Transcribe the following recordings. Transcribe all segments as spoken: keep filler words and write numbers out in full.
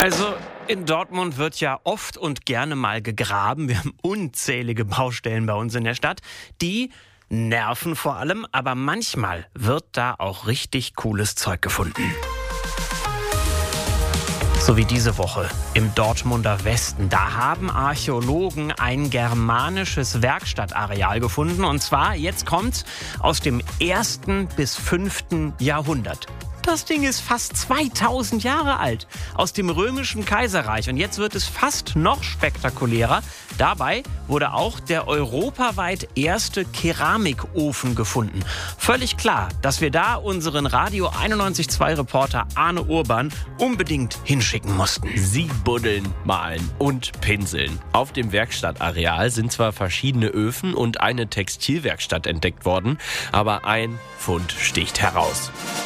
Also in Dortmund wird ja oft und gerne mal gegraben. Wir haben unzählige Baustellen bei uns in der Stadt. Die nerven vor allem, aber manchmal wird da auch richtig cooles Zeug gefunden. So wie diese Woche im Dortmunder Westen. Da haben Archäologen ein germanisches Werkstattareal gefunden. Und zwar, jetzt kommt's, aus dem ersten bis fünften Jahrhundert. Das Ding ist fast zweitausend Jahre alt, aus dem römischen Kaiserreich. Und jetzt wird es fast noch spektakulärer. Dabei wurde auch der europaweit erste Keramikofen gefunden. Völlig klar, dass wir da unseren Radio einundneunzig Komma zwei Reporter Arne Urban unbedingt hinschicken mussten. Sie buddeln, malen und pinseln. Auf dem Werkstattareal sind zwar verschiedene Öfen und eine Textilwerkstatt entdeckt worden, aber ein Fund sticht heraus.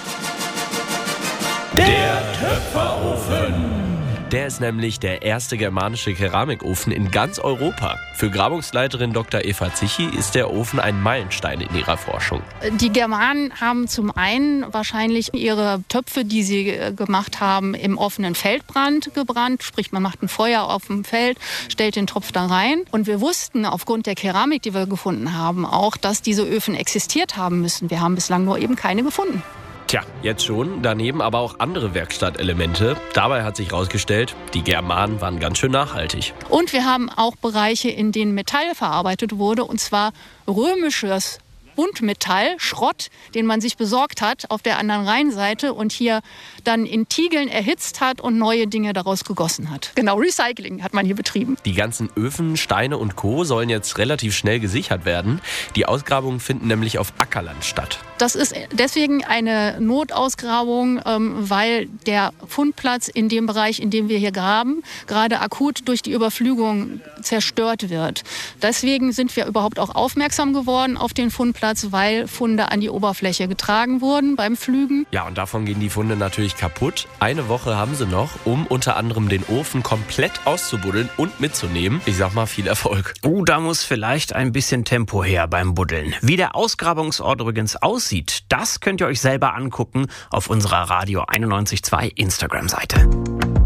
Der Töpferofen. Der ist nämlich der erste germanische Keramikofen in ganz Europa. Für Grabungsleiterin Doktor Eva Zichy ist der Ofen ein Meilenstein in ihrer Forschung. Die Germanen haben zum einen wahrscheinlich ihre Töpfe, die sie gemacht haben, im offenen Feldbrand gebrannt. Sprich, man macht ein Feuer auf dem Feld, stellt den Topf da rein. Und wir wussten aufgrund der Keramik, die wir gefunden haben, auch, dass diese Öfen existiert haben müssen. Wir haben bislang nur eben keine gefunden. Tja, jetzt schon. Daneben aber auch andere Werkstattelemente. Dabei hat sich herausgestellt, die Germanen waren ganz schön nachhaltig. Und wir haben auch Bereiche, in denen Metall verarbeitet wurde, und zwar römisches Buntmetall, Schrott, den man sich besorgt hat auf der anderen Rheinseite und hier dann in Tiegeln erhitzt hat und neue Dinge daraus gegossen hat. Genau, Recycling hat man hier betrieben. Die ganzen Öfen, Steine und Co. sollen jetzt relativ schnell gesichert werden. Die Ausgrabungen finden nämlich auf Ackerland statt. Das ist deswegen eine Notausgrabung, weil der Fundplatz in dem Bereich, in dem wir hier graben, gerade akut durch die Überflutung zerstört wird. Deswegen sind wir überhaupt auch aufmerksam geworden auf den Fundplatz, weil Funde an die Oberfläche getragen wurden beim Pflügen. Ja, und davon gehen die Funde natürlich kaputt. Eine Woche haben sie noch, um unter anderem den Ofen komplett auszubuddeln und mitzunehmen. Ich sag mal, viel Erfolg. Oh, da muss vielleicht ein bisschen Tempo her beim Buddeln. Wie der Ausgrabungsort übrigens aussieht, das könnt ihr euch selber angucken auf unserer Radio einundneunzig Komma zwei Instagram-Seite.